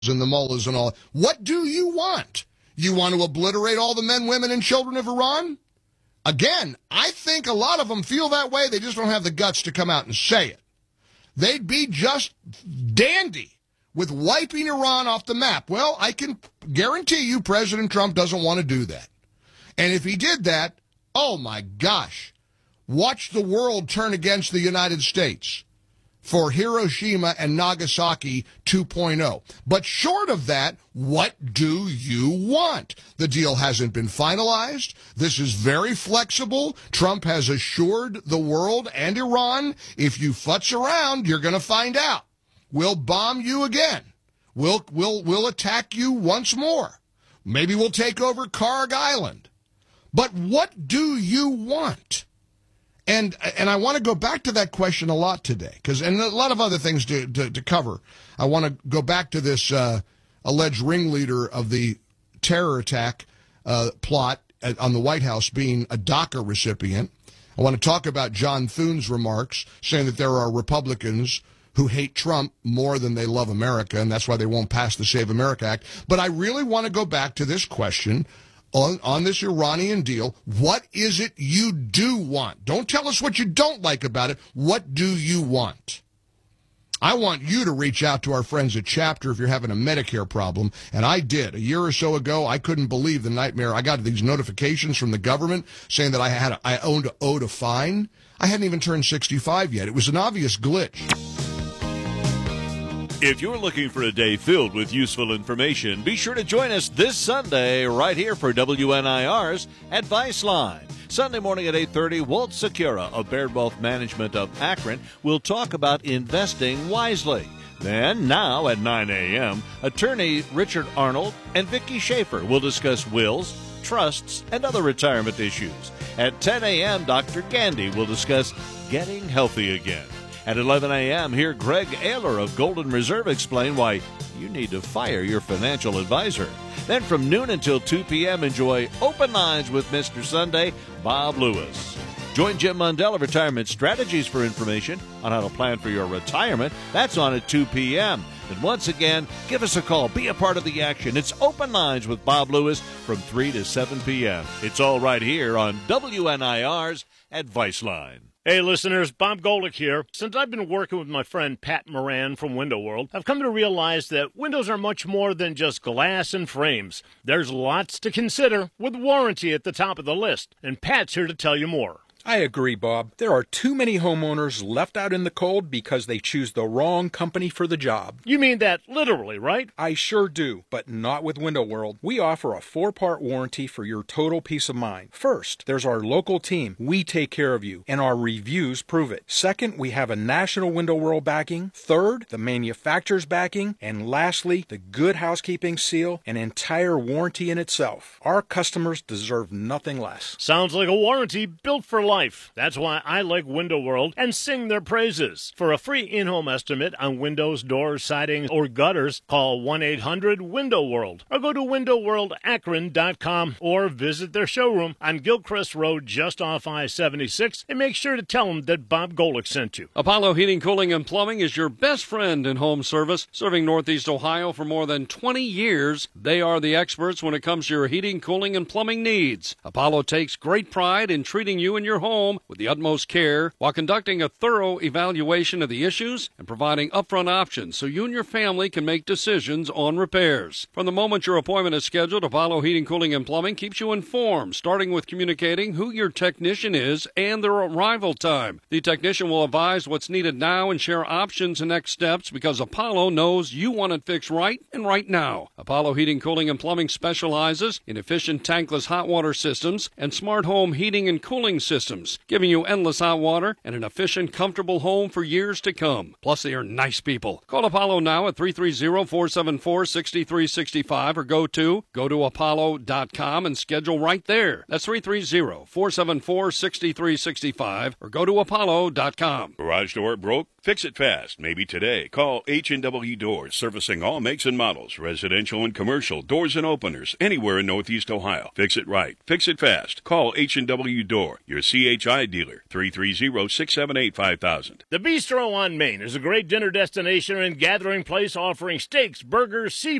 and the mullahs and all. What do you want? You want to obliterate all the men, women, and children of Iran? Again, I think a lot of them feel that way. They just don't have the guts to come out and say it. They'd be just dandy with wiping Iran off the map. Well, I can guarantee you President Trump doesn't want to do that. And if he did that, oh my gosh, watch the world turn against the United States for Hiroshima and Nagasaki 2.0. But short of that, what do you want? The deal hasn't been finalized. This is very flexible. Trump has assured the world and Iran, if you futz around, you're going to find out. We'll bomb you again. We'll attack you once more. Maybe we'll take over Karg Island. But what do you want? And I want to go back to that question a lot today, and a lot of other things to cover. I want to go back to this alleged ringleader of the terror attack plot on the White House being a DACA recipient. I want to talk about John Thune's remarks saying that there are Republicans who hate Trump more than they love America, and that's why they won't pass the Save America Act. But I really want to go back to this question on this Iranian deal. What is it you do want? Don't tell us what you don't like about it. What do you want? I want you to reach out to our friends at Chapter if you're having a Medicare problem, and I did. A year or so ago, I couldn't believe the nightmare. I got these notifications from the government saying that I owed a fine. I hadn't even turned 65 yet. It was an obvious glitch. If you're looking for a day filled with useful information, be sure to join us this Sunday right here for WNIR's Advice Line. Sunday morning at 8:30, Walt Secura of Baird Wealth Management of Akron will talk about investing wisely. Then, now at 9 a.m., attorney Richard Arnold and Vicki Schaefer will discuss wills, trusts, and other retirement issues. At 10 a.m., Dr. Gandy will discuss getting healthy again. At 11 a.m., hear Greg Ayler of Golden Reserve explain why you need to fire your financial advisor. Then from noon until 2 p.m., enjoy Open Lines with Mr. Sunday, Bob Lewis. Join Jim Mundell of Retirement Strategies for information on how to plan for your retirement. That's on at 2 p.m. And once again, give us a call. Be a part of the action. It's Open Lines with Bob Lewis from 3 to 7 p.m. It's all right here on WNIR's Advice Line. Hey listeners, Bob Golick here. Since I've been working with my friend Pat Moran from Window World, I've come to realize that windows are much more than just glass and frames. There's lots to consider, with warranty at the top of the list, and Pat's here to tell you more. I agree, Bob. There are too many homeowners left out in the cold because they choose the wrong company for the job. You mean that literally, right? I sure do, but not with Window World. We offer a 4-part warranty for your total peace of mind. First, there's our local team. We take care of you, and our reviews prove it. Second, we have a national Window World backing. Third, the manufacturer's backing. And lastly, the Good Housekeeping seal, an entire warranty in itself. Our customers deserve nothing less. Sounds like a warranty built for life. That's why I like Window World and sing their praises. For a free in-home estimate on windows, doors, siding, or gutters, call 1-800-WINDOW-WORLD or go to windowworldakron.com or visit their showroom on Gilchrist Road just off I-76 and make sure to tell them that Bob Golick sent you. Apollo Heating, Cooling, and Plumbing is your best friend in home service, serving Northeast Ohio for more than 20 years. They are the experts when it comes to your heating, cooling, and plumbing needs. Apollo takes great pride in treating you and your home with the utmost care while conducting a thorough evaluation of the issues and providing upfront options so you and your family can make decisions on repairs. From the moment your appointment is scheduled, Apollo Heating, Cooling, and Plumbing keeps you informed, starting with communicating who your technician is and their arrival time. The technician will advise what's needed now and share options and next steps because Apollo knows you want it fixed right and right now. Apollo Heating, Cooling, and Plumbing specializes in efficient tankless hot water systems and smart home heating and cooling systems, giving you endless hot water and an efficient, comfortable home for years to come. Plus, they are nice people. Call Apollo now at 330-474-6365 or go to apollo.com and schedule right there. That's 330-474-6365 or go to apollo.com. Garage door broke? Fix it fast, maybe today. Call H&W Doors, servicing all makes and models, residential and commercial, doors and openers, anywhere in Northeast Ohio. Fix it right. Fix it fast. Call H&W Door, your CHI dealer, 330-678-5000. The Bistro on Main is a great dinner destination and gathering place offering steaks, burgers, seafood,